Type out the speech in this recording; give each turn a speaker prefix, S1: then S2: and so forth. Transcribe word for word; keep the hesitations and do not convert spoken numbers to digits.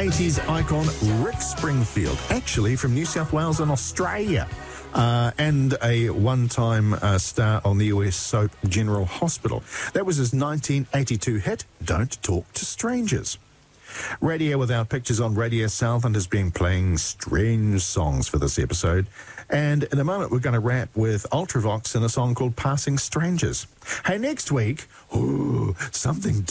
S1: eighties icon Rick Springfield, actually from New South Wales in Australia, uh, and a one-time uh, star on the U S soap General Hospital. That was his nineteen eighty-two hit, Don't Talk to Strangers. Radio Without Pictures on Radio Southland has been playing strange songs for this episode. And in a moment, we're going to wrap with Ultravox in a song called Passing Strangers. Hey, next week, ooh, something